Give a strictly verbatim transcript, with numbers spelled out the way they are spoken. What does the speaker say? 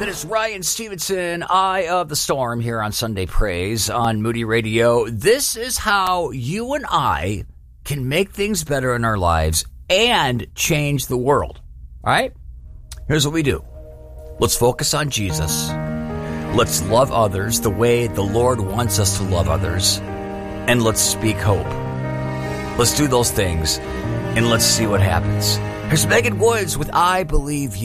That is Ryan Stevenson, Eye of the Storm, here on Sunday Praise on Moody Radio. This is how you and I can make things better in our lives and change the world. All right? Here's what we do. Let's focus on Jesus. Let's love others the way the Lord wants us to love others. And let's speak hope. Let's do those things, and let's see what happens. Here's Megan Woods with I Believe You.